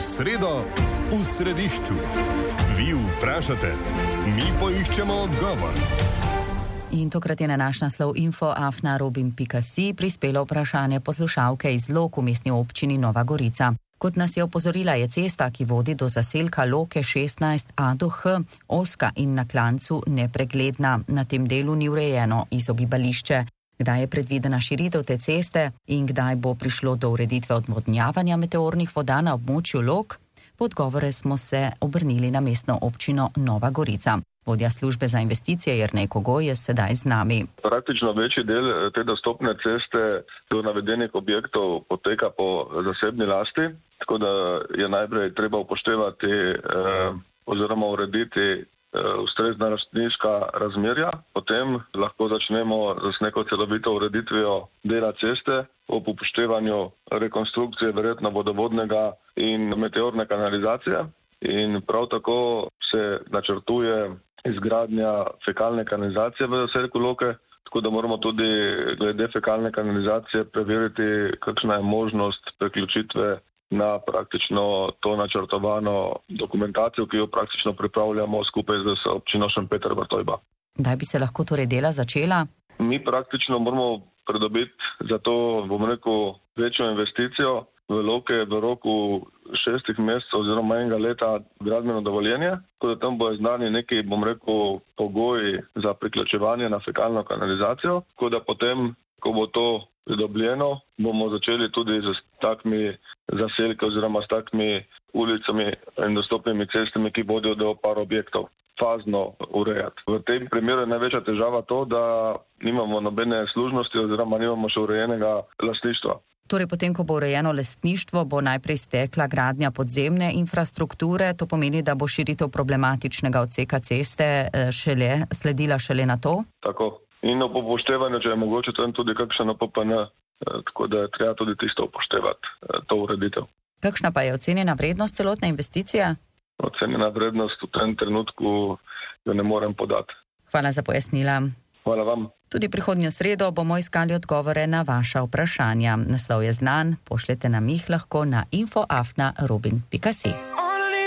sredo v središču. Vi vprašate, mi poiščemo odgovor. In tokrat je na naš naslov info@robin.si prispelo vprašanje poslušalke iz Lok v mestni občini Nova Gorica. Kot nas je opozorila, je cesta, ki vodi do zaselka Loke 16a do H, ozka in na klancu nepregledna. Na tem delu ni urejeno izogibališče. Kdaj je predvidena širitev te ceste in kdaj bo prišlo do ureditve odvodnjavanja meteornih voda na območju Lok? Po odgovore smo se obrnili na mestno občino Nova Gorica. Vodja službe za investicije Jernej Kogoj je sedaj z nami. Praktično večji del te dostopne ceste do navedenih objektov poteka po zasebni lasti, tako da je najprej treba upoštevati oziroma urediti ustrezna lastniška razmerja. Potem lahko začnemo z neko celovito ureditvijo dela ceste ob upoštevanju rekonstrukcije verjetno vodovodnega in meteorne kanalizacije. In prav tako se načrtuje izgradnja fekalne kanalizacije v zaselku Loke, tako da moramo tudi glede fekalne kanalizacije preveriti, kakšna je možnost priključitve na praktično to načrtovano dokumentacijo, ki jo praktično pripravljamo skupaj z občino Šempeter-Vrtojba. Kdaj bi se lahko torej dela začela? Mi praktično moramo pridobiti za to, večjo investicijo v Loke v roku 6 mesecev oziroma 1 leta gradbeno dovoljenje, tako da tam bojo znani neki, pogoji za priključevanje na fekalno kanalizacijo, tako da potem, ko bo to pridobljeno, bomo začeli tudi z takimi zaselki oziroma s takimi ulicami in dostopnimi cestami, ki vodijo do par objektov, fazno urejati. V tem primeru je največja težava to, da nimamo nobene služnosti oziroma nimamo še urejenega lastništva. Torej, potem, ko bo urejeno lastništvo, bo najprej stekla gradnja podzemne infrastrukture, to pomeni, da bo širitev problematičnega odseka ceste sledila šele na to? Tako. In ob upoštevanju, če je mogoče tam tudi kakšen OPPN, tako da je treba tudi tisto upoštevati, to ureditev. Kakšna pa je ocenjena vrednost celotne investicije? Ocenjena vrednost v tem trenutku jo ne morem podati. Hvala za pojasnila. Hvala vam. Tudi prihodnjo sredo bomo iskali odgovore na vaša vprašanja. Naslov je znan, pošljete nam jih lahko na info@robin.si.